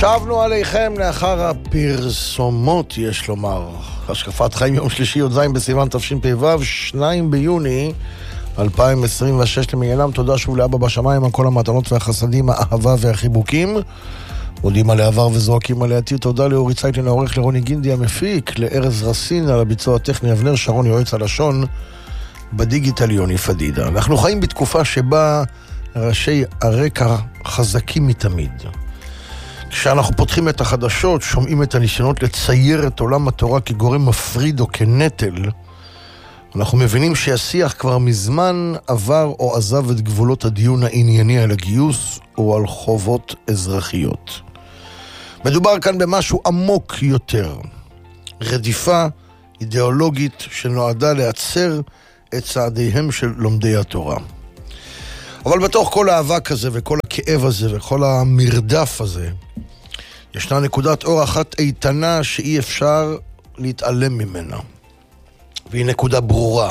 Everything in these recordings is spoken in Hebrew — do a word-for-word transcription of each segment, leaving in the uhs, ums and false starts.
שבנו עליכם לאחר הפרסומות, יש לומר. השקפת חיים יום שלישי י"ז בסיוון תשפ"ו, שניים ביוני אלפיים עשרים ושש למניינם. תודה שוב לאבא בשמיים על כל המתנות והחסדים, האהבה והחיבוקים. מודים על העבר וזועקים על העתיד. תודה לאורי צייטלין העורך, לרוני גינדי המפיק, לארז רסין על הביצוע הטכני, אבנר שרון יועץ הלשון, בדיגיטל יוני פדידה. אנחנו חיים בתקופה שבה ראשי הרקע חזקים מתמיד. כשאנחנו פותחים את החדשות, שומעים את הניסיונות לצייר את עולם התורה כגורם מפריד או כנטל, אנחנו מבינים שהשיח כבר מזמן עבר או עזב את גבולות הדיון הענייני על הגיוס או על חובות אזרחיות. מדובר כאן במשהו עמוק יותר, רדיפה אידיאולוגית שנועדה לעצר את צעדיהם של לומדי התורה. אבל בתוך כל האבק הזה וכל הכאב הזה וכל המרדף הזה, ישנה נקודת אור אחת איתנה שאי אפשר להתעלם ממנה. והיא נקודה ברורה.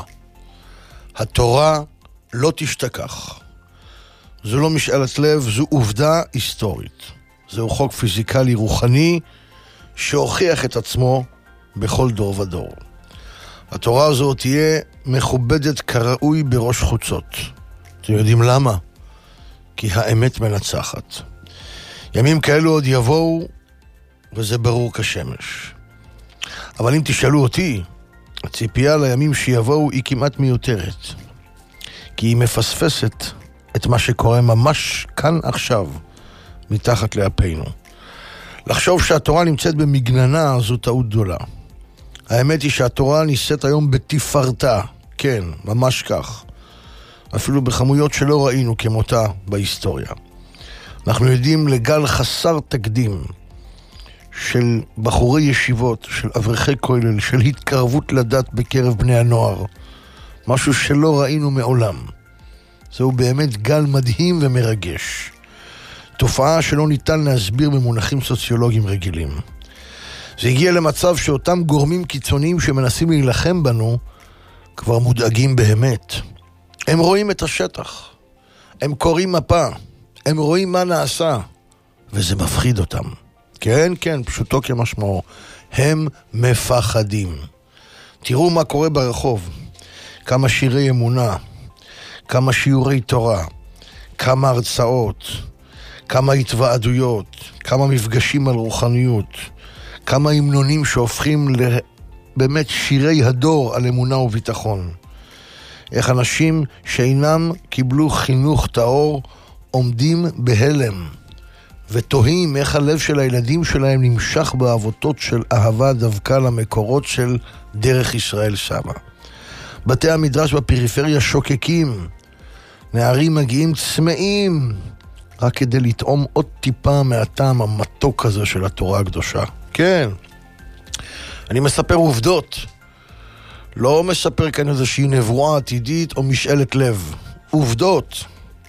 התורה לא תשתכח. זו לא משאלת לב, זו עובדה היסטורית. זהו חוק פיזיקלי רוחני שהוכיח את עצמו בכל דור ודור. התורה הזו תהיה מכובדת כראוי בראש חוצות. אתם יודעים למה? כי האמת מנצחת. ימים כאלו עוד יבואו, וזה ברור כשמש. אבל אם תשאלו אותי, הציפייה לימים שיבואו היא כמעט מיותרת. כי היא מפספסת את מה שקורה ממש כאן עכשיו, מתחת לאפינו. לחשוב שהתורה נמצאת במגננה זו טעות גדולה. האמת היא שהתורה ניסית היום בתפארתה, כן, ממש כך. אפילו בכמויות שלא ראינו כמותה בהיסטוריה. אנחנו יודעים לגל חסר תקדים של בחורי ישיבות, של אברכי כולל, של התקרבות לדת בקרב בני הנוער. משהו שלא ראינו מעולם. זהו באמת גל מדהים ומרגש. תופעה שלא ניתן להסביר במונחים סוציולוגיים רגילים. זה הגיע למצב שאותם גורמים קיצוניים שמנסים להילחם בנו, כבר מודאגים באמת. הם רואים את השטח. הם קוראים מפה. הם רואים מה נעשה. וזה מפחיד אותם. כן, כן, פשוטו כמשמעו. הם מפחדים. תראו מה קורה ברחוב. כמה שירי אמונה, כמה שיעורי תורה, כמה הרצאות, כמה התוועדויות, כמה מפגשים על רוחניות, כמה המנונים שהופכים לבאמת שירי הדור על אמונה וביטחון. איך אנשים שאינם קיבלו חינוך טהור עומדים בהלם ותוהים איך הלב של הילדים שלהם נמשך באבותות של אהבה דווקא למקורות של דרך ישראל שמה. בתי המדרש בפריפריה שוקקים, נערים מגיעים צמאים רק כדי לטעום עוד טיפה מהטעם המתוק הזה של התורה הקדושה. כן, אני מספר עובדות, לא מספר כאן איזושהי נבואה עתידית או משאלת לב. עובדות.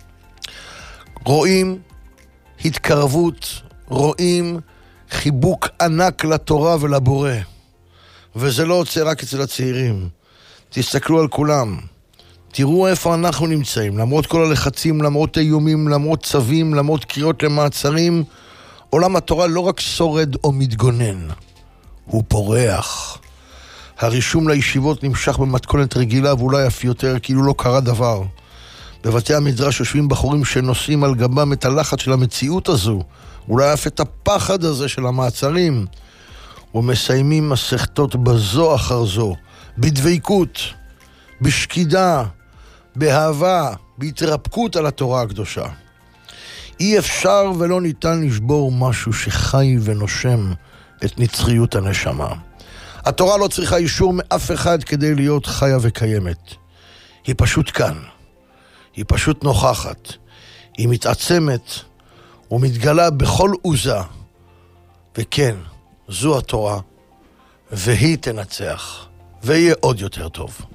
רואים התקרבות, רואים חיבוק ענק לתורה ולבורא. וזה לא עוצר רק אצל הצעירים. תסתכלו על כולם. תראו איפה אנחנו נמצאים. למרות כל הלחצים, למרות האיומים, למרות צווים, למרות קריאות למעצרים, עולם התורה לא רק שורד או מתגונן, הוא פורח. הרישום לישיבות נמשך במתכונת רגילה ואולי אף יותר, כאילו לא קרה דבר. בבתי המדרש יושבים בחורים שנושאים על גבם את הלחץ של המציאות הזו, אולי אף את הפחד הזה של המעצרים, ומסיימים מסכתות בזו אחר זו, בדבקות, בשקידה, באהבה, בהתרפקות על התורה הקדושה. אי אפשר ולא ניתן לשבור משהו שחי ונושם את נצחיות הנשמה. התורה לא צריכה אישור מאף אחד כדי להיות חיה וקיימת. היא פשוט כאן. היא פשוט נוכחת. היא מתעצמת ומתגלה בכל עוזה. וכן, זו התורה, והיא תנצח, ויהיה עוד יותר טוב.